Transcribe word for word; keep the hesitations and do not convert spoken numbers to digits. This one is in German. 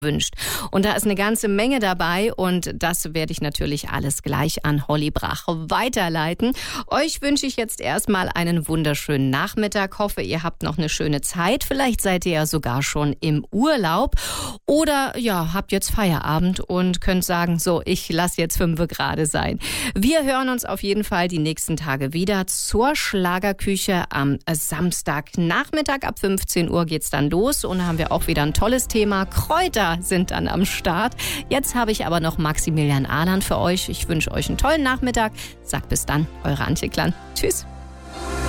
wünscht. Und da ist eine ganze Menge dabei und das werde ich natürlich alles gleich an Holly Brach weiterleiten. Euch wünsche ich jetzt erstmal einen wunderschönen Nachmittag. Hoffe, ihr habt noch eine schöne Zeit. Vielleicht seid ihr ja sogar schon im Urlaub oder ja, habt jetzt Feierabend und könnt sagen, so, ich lasse jetzt fünf gerade sein. Wir hören uns auf jeden Fall die nächsten Tage wieder zur Schlagerküche am Samstagnachmittag. Ab fünfzehn Uhr geht's dann los und da haben wir auch wieder ein tolles Thema. Kräuter sind dann am Start. Jetzt habe ich aber noch Maximilian Ahland für euch. Ich wünsche euch einen tollen Nachmittag. Sagt bis dann, eure Antje Klan. Tschüss.